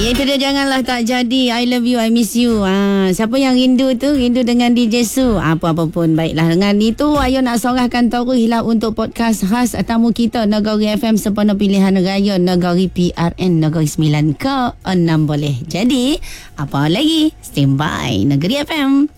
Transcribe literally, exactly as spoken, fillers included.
Itu dia, janganlah tak jadi. I love you, I miss you. Ha, siapa yang rindu tu, rindu dengan D J Su. Apa-apa pun baiklah. Dengan itu, ayo nak sorahkan Taurih lah untuk podcast khas tamu kita Negeri F M sempena pilihan raya Negeri P R N Negeri sembilan ke enam boleh. Jadi, apa lagi? Stand by Negeri F M.